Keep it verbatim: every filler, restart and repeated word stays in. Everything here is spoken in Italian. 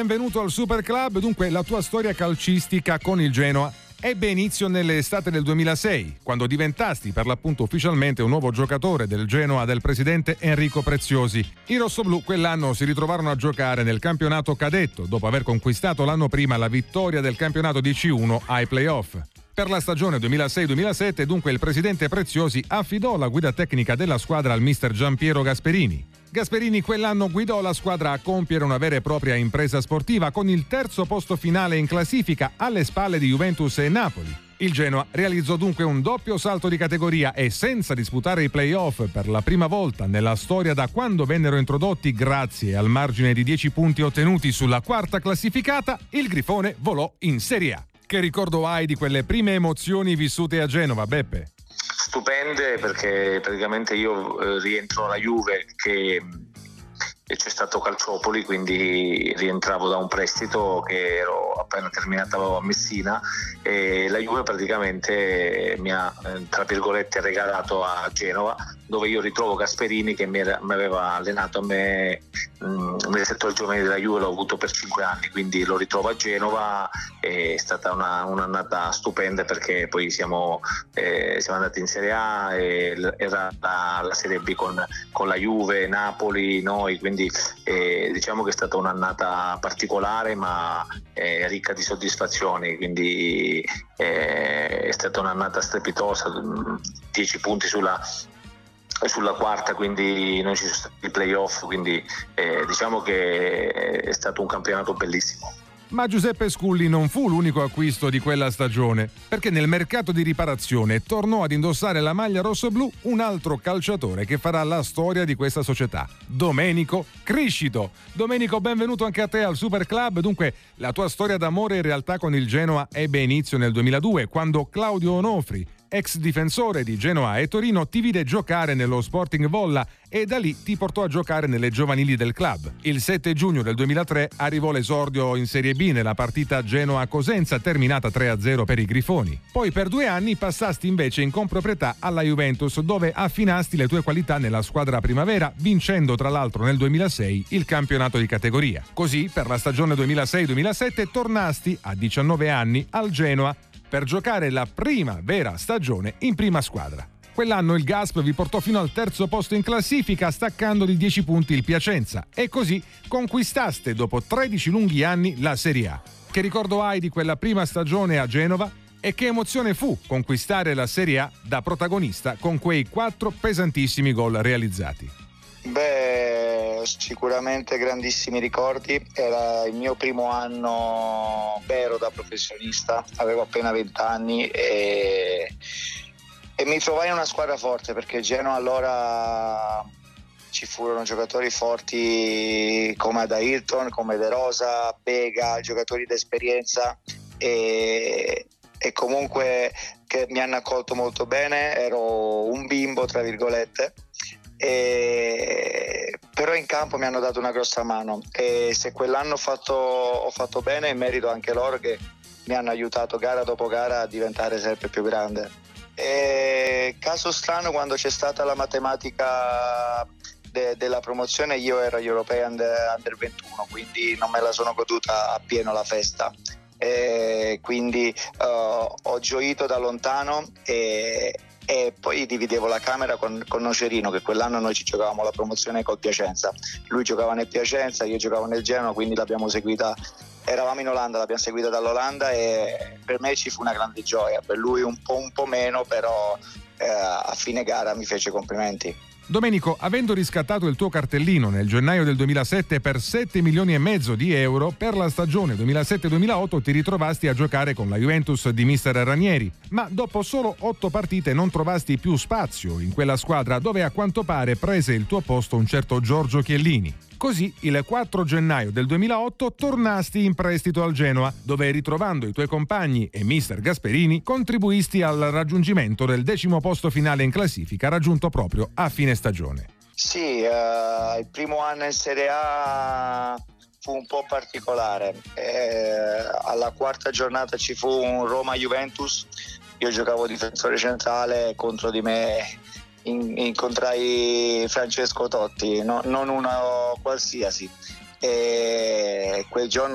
benvenuto al Super Club. Dunque, la tua storia calcistica con il Genoa ebbe inizio nell'estate del duemilasei, quando diventasti per l'appunto ufficialmente un nuovo giocatore del Genoa del presidente Enrico Preziosi. I rossoblù quell'anno si ritrovarono a giocare nel campionato cadetto, dopo aver conquistato l'anno prima la vittoria del campionato di C uno ai playoff. Per la stagione duemilasei duemilasette, dunque, il presidente Preziosi affidò la guida tecnica della squadra al mister Giampiero Gasperini. Gasperini quell'anno guidò la squadra a compiere una vera e propria impresa sportiva con il terzo posto finale in classifica alle spalle di Juventus e Napoli. Il Genoa realizzò dunque un doppio salto di categoria e, senza disputare i playoff per la prima volta nella storia da quando vennero introdotti grazie al margine di dieci punti ottenuti sulla quarta classificata, il Grifone volò in Serie A. Che ricordo hai di quelle prime emozioni vissute a Genova, Beppe? Stupende, perché praticamente io eh, rientro alla Juve che e c'è stato Calciopoli, quindi rientravo da un prestito che ero appena terminato a Messina e la Juve praticamente mi ha tra virgolette regalato a Genova, dove io ritrovo Gasperini che mi, era, mi aveva allenato a me mh, nel settore giovanile della Juve, l'ho avuto per cinque anni, quindi lo ritrovo a Genova. È stata una, un'annata stupenda, perché poi siamo, eh, siamo andati in Serie A e era la, la Serie B con, con la Juve, Napoli, noi, quindi eh, diciamo che è stata un'annata particolare ma eh, ricca di soddisfazioni, quindi eh, è stata un'annata strepitosa, dieci punti sulla sulla quarta, quindi non ci sono stati i playoff, quindi eh, diciamo che è stato un campionato bellissimo. Ma Giuseppe Sculli non fu l'unico acquisto di quella stagione, perché nel mercato di riparazione tornò ad indossare la maglia rossoblù un altro calciatore che farà la storia di questa società, Domenico Criscito. Domenico, benvenuto anche a te al Super Club. Dunque, la tua storia d'amore in realtà con il Genoa ebbe inizio nel duemiladue, quando Claudio Onofri, ex difensore di Genoa e Torino, ti vide giocare nello Sporting Volla e da lì ti portò a giocare nelle giovanili del club. Il sette giugno del duemilatré arrivò l'esordio in Serie B nella partita Genoa-Cosenza, terminata tre a zero per i Grifoni. Poi per due anni passasti invece in comproprietà alla Juventus, dove affinasti le tue qualità nella squadra primavera, vincendo tra l'altro nel duemilasei il campionato di categoria. Così, per la stagione duemilasei duemilasette, tornasti a diciannove anni al Genoa per giocare la prima vera stagione in prima squadra. Quell'anno il Gasp vi portò fino al terzo posto in classifica, staccando di dieci punti il Piacenza, e così conquistaste dopo tredici lunghi anni la Serie A. Che ricordo hai di quella prima stagione a Genova e che emozione fu conquistare la Serie A da protagonista con quei quattro pesantissimi gol realizzati? Beh, sicuramente grandissimi ricordi. Era il mio primo anno vero da professionista, avevo appena venti anni e, e mi trovai in una squadra forte, perché Genoa allora ci furono giocatori forti come Adairton, come De Rosa, Bega, giocatori d'esperienza e, e comunque che mi hanno accolto molto bene. Ero un bimbo tra virgolette, E, però in campo mi hanno dato una grossa mano, e se quell'anno ho fatto, ho fatto bene, merito anche loro che mi hanno aiutato gara dopo gara a diventare sempre più grande. E, caso strano, quando c'è stata la matematica de, della promozione, io ero agli europei under, under ventuno, quindi non me la sono goduta appieno la festa. E quindi uh, ho gioito da lontano e e poi dividevo la camera con, con Nocerino, che quell'anno noi ci giocavamo la promozione col Piacenza. Lui giocava nel Piacenza, io giocavo nel Genoa, quindi l'abbiamo seguita, eravamo in Olanda, l'abbiamo seguita dall'Olanda e per me ci fu una grande gioia, per lui un po', un po' meno, però eh, a fine gara mi fece complimenti. Domenico, avendo riscattato il tuo cartellino nel gennaio del duemilasette per sette milioni e mezzo di euro, per la stagione duemilasette duemilaotto ti ritrovasti a giocare con la Juventus di mister Ranieri, ma dopo solo otto partite non trovasti più spazio in quella squadra, dove a quanto pare prese il tuo posto un certo Giorgio Chiellini. Così, il quattro gennaio del duemilaotto tornasti in prestito al Genoa, dove, ritrovando i tuoi compagni e mister Gasperini, contribuisti al raggiungimento del decimo posto finale in classifica, raggiunto proprio a fine stagione. Sì, uh, il primo anno in Serie A fu un po' particolare. Eh, alla quarta giornata ci fu un Roma-Juventus, io giocavo difensore centrale, contro di me In, incontrai Francesco Totti, no, non uno qualsiasi, e quel giorno